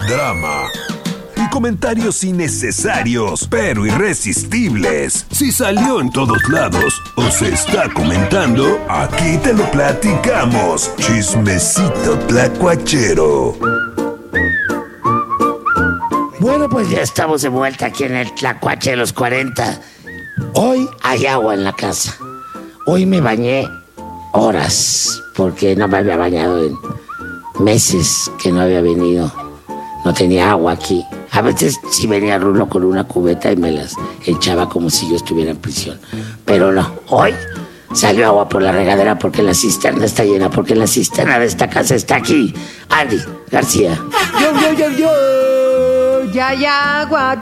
drama y comentarios innecesarios, pero irresistibles. Si salió en todos lados o se está comentando, aquí te lo platicamos. Chismecito tlacuachero. Bueno, pues ya estamos de vuelta aquí en el Tlacuache de los 40. Hoy hay agua en la casa. Hoy me bañé horas, porque no me había bañado en meses que no había venido. No tenía agua aquí. A veces sí venía Rulo con una cubeta y me las echaba como si yo estuviera en prisión. Pero no, hoy salió agua por la regadera porque la cisterna está llena, porque la cisterna de esta casa está aquí. Andy García. Yo. Ya hay agua.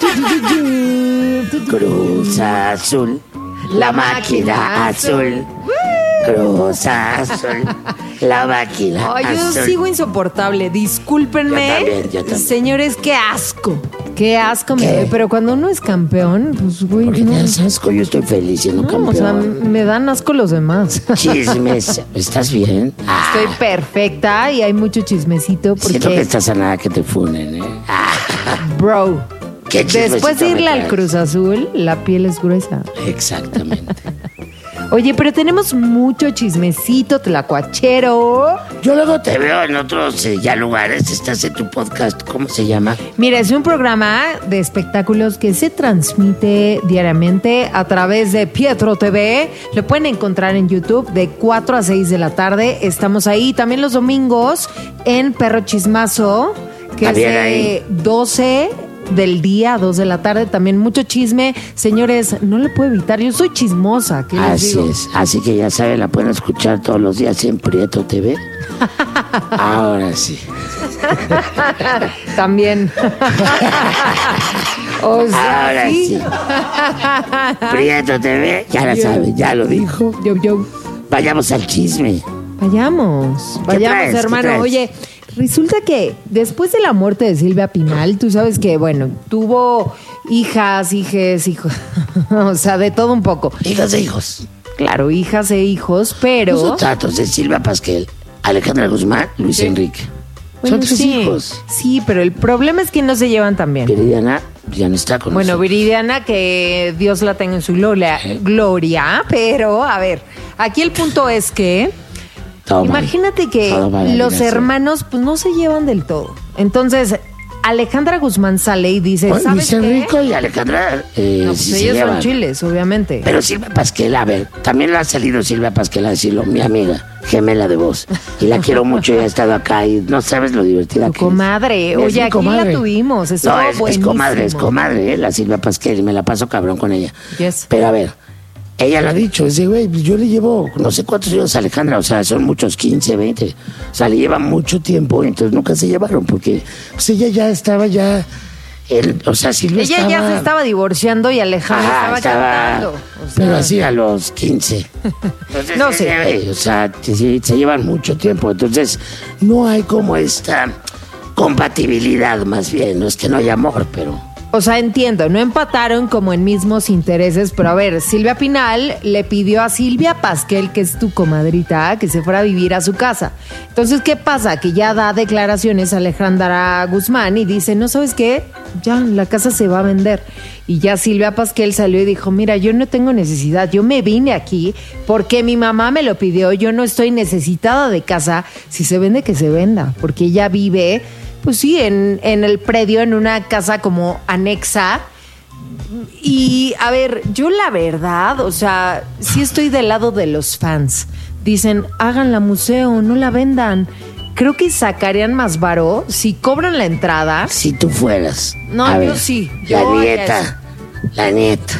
Cruz Azul, la máquina azul. Cruz Azul, la máquina Ay, yo azul. sigo insoportable. Discúlpenme. Yo también. Señores, qué asco. Qué asco me ¿Qué? doy. Pero cuando uno es campeón, pues, güey, Porque no. me das asco, yo estoy feliz siendo No, o sea, campeón. me dan asco los demás. Chismes, ¿estás bien? Estoy perfecta y hay mucho chismecito Siento que porque, estás a nada que te funen, ¿eh? bro, ¿Qué chismecito después de me irle al traes? Cruz Azul, la piel es gruesa. Exactamente. Oye, pero tenemos mucho chismecito tlacuachero. Yo luego te veo en otros ya lugares. Estás en tu podcast, ¿cómo se llama? Mira, es un programa de espectáculos que se transmite diariamente a través de Pietro TV. Lo pueden encontrar en YouTube de 4 a 6 de la tarde. Estamos ahí también los domingos en Perro Chismazo, que También es de ahí. 12 del día a 2 de la tarde. También mucho chisme. Señores, no lo puedo evitar. Yo soy chismosa. ¿Qué les Así digo? es. Así que ya saben, la pueden escuchar todos los días en Prieto TV. Ahora sí. También. O sea, Ahora sí. Prieto TV, ya la saben, ya lo dijo. Yo. Vayamos al chisme. Vayamos, traes? ¿Qué hermano. traes? Oye, resulta que después de la muerte de Silvia Pinal, tú sabes que, bueno, tuvo hijas, hijos, o sea, de todo un poco. Hijas e hijos. Claro, hijas e hijos, pero... Los tratos de Silvia Pasquel, Alejandra Guzmán, Luis Enrique. Bueno, Son tus sí, hijos. sí, pero el problema es que no se llevan tan bien. Viridiana ya no está con Bueno, nosotros. Viridiana, que Dios la tenga en su gloria, pero, a ver, aquí el punto es que... Todo mal. Imagínate que Todo mal, los gracias. hermanos pues no se llevan del todo. Entonces, Alejandra Guzmán sale y dice, Bueno, ¿sabes Luis qué? Enrique y Alejandra No, pues sí se ellos son llevan. chiles, obviamente. Pero Silvia Pasquel, a ver, también le ha salido Silvia Pasquel a decirlo, mi amiga, gemela de voz. Y la quiero mucho y ha estado acá y no sabes lo divertida Tu que comadre. es. Oye, Es mi aquí comadre. la tuvimos. Estuvo No, es buenísimo. comadre, la Silvia Pasquel, y me la paso cabrón con ella. Yes. Pero a ver, ella lo ha dicho, es de, güey, pues yo le llevo no sé cuántos años a Alejandra, o sea, son muchos, 15, 20. O sea, le lleva mucho tiempo, entonces nunca se llevaron, porque pues ella ya estaba o sea, Silvia Ella estaba... ya se estaba divorciando y Alejandra Ajá, estaba cantando. O sea, pero así a los 15. Entonces, No sé. o sea, se llevan mucho tiempo. Entonces, no hay como esta compatibilidad, más bien. No es que no haya amor, pero... O sea, entiendo, no empataron como en mismos intereses, pero a ver, Silvia Pinal le pidió a Silvia Pasquel, que es tu comadrita, que se fuera a vivir a su casa. Entonces, ¿qué pasa? Que ya da declaraciones a Alejandra Guzmán y dice, no, ¿sabes qué? Ya, la casa se va a vender. Y ya Silvia Pasquel salió y dijo, mira, yo no tengo necesidad, yo me vine aquí porque mi mamá me lo pidió, yo no estoy necesitada de casa, si se vende, que se venda, porque ella vive... Pues sí, en el predio, en una casa como anexa. Y a ver, yo la verdad, o sea, sí estoy del lado de los fans. Dicen, háganla museo, no la vendan. Creo que sacarían más varo si cobran la entrada. Si tú fueras... No, a yo ver, sí, La yo haría nieta.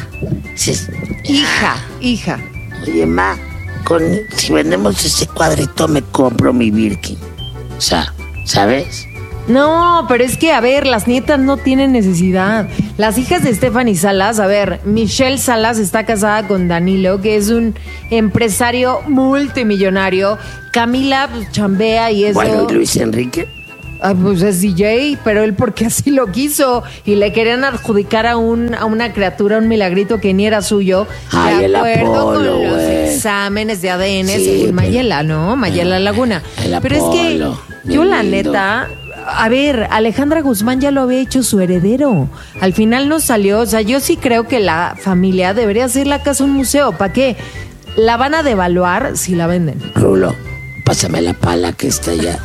Hija. Oye, ma, si vendemos ese cuadrito me compro mi Birkin. O sea, ¿sabes? No, pero es que, a ver, las nietas no tienen necesidad. Las hijas de Stephanie Salas, a ver, Michelle Salas está casada con Danilo, que es un empresario multimillonario. Camila pues, chambea y eso. Bueno, ¿y Luis Enrique? Ay, pues es DJ, pero él porque así lo quiso. Y le querían adjudicar a una criatura, un milagrito que ni era suyo. Ay, de el acuerdo Apolo, con los güey. exámenes de ADN Sí, según pero- Mayela, ¿no? Mayela Laguna. El Pero es que Apolo, yo bien la lindo. neta, a ver, Alejandra Guzmán ya lo había hecho su heredero. Al final no salió. O sea, yo sí creo que la familia debería hacer la casa un museo. ¿Para qué? La van a devaluar si la venden. Rulo, pásame la pala que está allá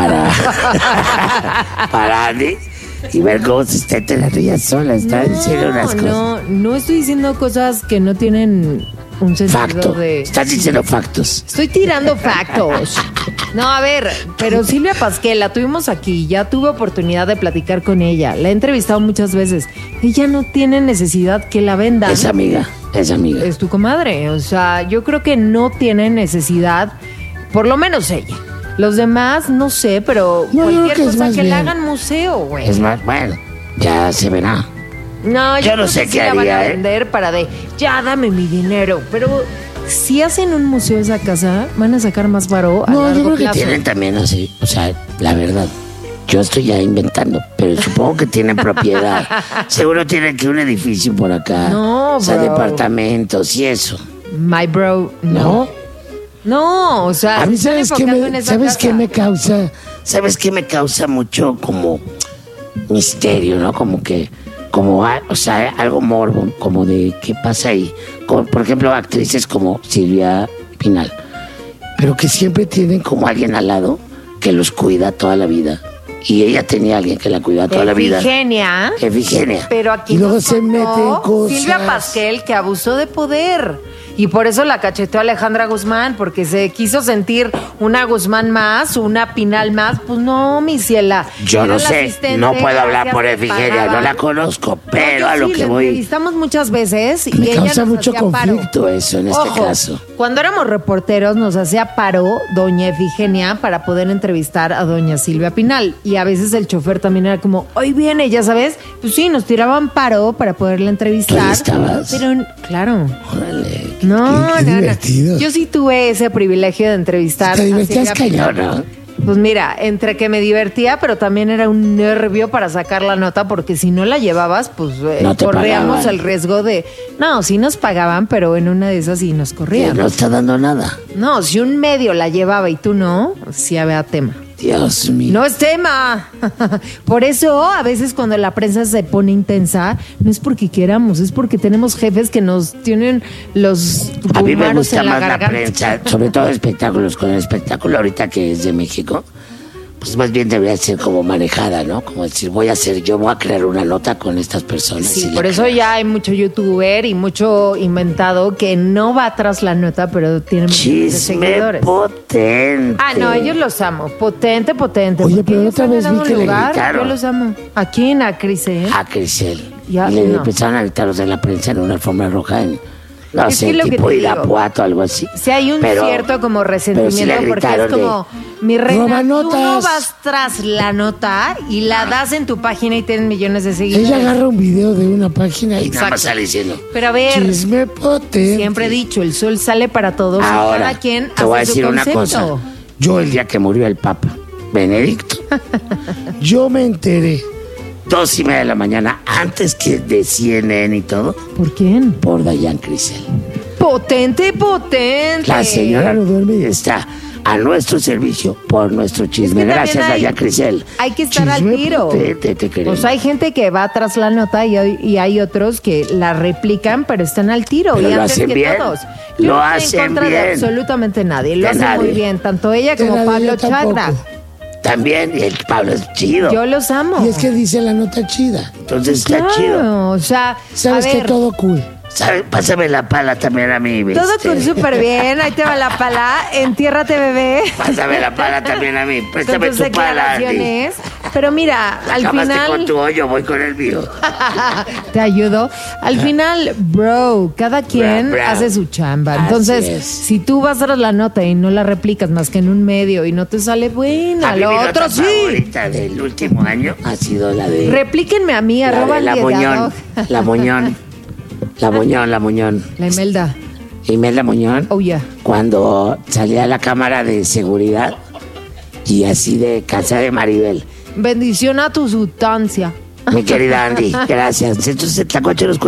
para Andy y ver cómo se está enterando ella sola. Está diciendo unas cosas. No estoy diciendo cosas que no tienen un sentido Facto. de... Estás diciendo factos. Estoy tirando factos. No, a ver, pero Silvia Pasquel, la tuvimos aquí, ya tuve oportunidad de platicar con ella, la he entrevistado muchas veces. Ella no tiene necesidad que la vendan. Es amiga. Es tu comadre, o sea, yo creo que no tiene necesidad, por lo menos ella. Los demás, no sé, pero No, cualquier yo creo que es cosa más que le bien. hagan museo, güey. Es más, bueno, ya se verá. No, Yo no creo sé que qué sí la van haría, a ¿eh? vender para ya dame mi dinero. Pero si hacen un museo de esa casa, van a sacar más varo a No, yo largo creo que plazo. Tienen también así, o sea, la verdad. Yo estoy ya inventando, pero supongo que tienen propiedad. Seguro tienen que un edificio por acá. No, o sea, bro. departamentos y eso. My bro, no. ¿No? No, o sea, A mí, se están ¿sabes qué enfocando en esa ¿sabes qué casa. me causa? ¿Sabes qué me causa mucho como misterio, no? Como que, o sea, algo morbo, como de qué pasa ahí. Como, por ejemplo, actrices como Silvia Pinal, pero que siempre tienen como alguien al lado que los cuida toda la vida. Y ella tenía a alguien que la cuidaba toda la vida. Efigenia. Efigenia. Pero aquí Y luego nos se contó mete en cosas. Silvia Pasquel, que abusó de poder. Y por eso la cacheteó Alejandra Guzmán, porque se quiso sentir una Guzmán más, una Pinal más. Pues no, mi ciela. Yo Era no la sé, asistente, no puedo hablar gracias, por te Efigenia, pagaba. no la conozco, pero No, yo a lo sí, que la voy, entrevistamos muchas veces y Me ella causa nos mucho hacía paro. conflicto eso en este Ojo, caso. cuando éramos reporteros nos hacía paro doña Efigenia para poder entrevistar a doña Silvia Pinal. Y a veces el chofer también era como, hoy viene, ya sabes. Pues sí, nos tiraban paro para poderla entrevistar. ¿Tú ahí estabas? Pero, claro. Órale. No, Qué divertido. Yo sí tuve ese privilegio de entrevistar. Te a divertías Silvia cañón, Pinal. ¿no? Pues mira, entre que me divertía, pero también era un nervio para sacar la nota, porque si no la llevabas, pues No te corríamos pagaban. el riesgo de... No, sí nos pagaban, pero en una de esas sí nos Que corrían. no está dando nada. No, si un medio la llevaba y tú no, sí había tema. Dios mío. No es tema. Por eso, a veces cuando la prensa se pone intensa, no es porque queramos, es porque tenemos jefes que nos tienen los A mí me humanos gusta en la más la garganta. prensa, sobre todo espectáculos. Con el espectáculo ahorita que es de México, pues más bien debería ser como manejada, ¿no? Como decir, voy a crear una nota con estas personas. Sí, y la por eso creo. ya hay mucho youtuber y mucho inventado que no va atrás la nota, pero tiene muchos Chisme seguidores. potente. Ah, no, ellos los amo. Potente. Oye, porque pero ellos otra han vez ganado vi que le lugar, gritaron. yo los amo. Aquí en Acrisel. A Crisel. Ya, y le no. empezaron a gritar los de la prensa en una alfombra roja en, no Es sé, que lo que tipo te digo. Irapuato, algo así. Si hay un Pero- cierto como pero sí resentimiento le porque es gritaron como, mi reina, Roba tú no notas. vas tras la nota y la das en tu página y tienes millones de seguidores. Ella agarra un video de una página Y y nada más sale diciendo. Pero a ver, chisme potente. siempre he dicho, el sol sale para todos y Ahora, cada quien te voy a hace decir su una concepto. cosa. Yo el día que murió el Papa Benedicto, Yo me enteré. 2:30 de la mañana, antes que de CNN y todo, ¿Por quién? por Dayan Crisel. Potente. La señora no duerme y está a nuestro servicio por nuestro chisme. Es que Gracias, también Dayan Crisel. Hay que estar al Chisme tiro. potente, te queremos. Pues hay gente que va tras la nota y hay otros que la replican, pero están al tiro Pero y lo antes hacen que bien. todos. Lo Yo no estoy hacen en contra bien. de absolutamente nadie. Lo De hacen nadie. muy bien, tanto ella De como nadie, Pablo yo tampoco. Chagra. También, y el Pablo es chido. Yo los amo. Y es que dice la nota chida. Entonces está Claro, chido. o sea, Sabes a que ver, todo cool. ¿Sabe? Pásame la pala también a mí. todo este. con súper bien. Ahí te va la pala. Entiérrate, bebé. Pásame la pala también a mí. Con Préstame tus tu pala, Andy. declaraciones. Pero mira, al Acabaste final... con tu hoyo, voy con el mío. Te ayudo. Al final, bro, cada quien Bro. hace su chamba. Así Entonces, es. si tú vas a dar la nota y no la replicas más que en un medio y no te sale buena, A mí lo mi otro nota sí. favorita del último año ha sido la de... Replíquenme a mí, la arroba de la el Muñón. diezado. La Muñón. La Muñón. La Imelda. Imelda Muñón. Oh, yeah. Cuando salía a la cámara de seguridad y así de casa de Maribel. Bendición a tu sustancia. Mi querida Andy, gracias. Entonces, Tlacuache los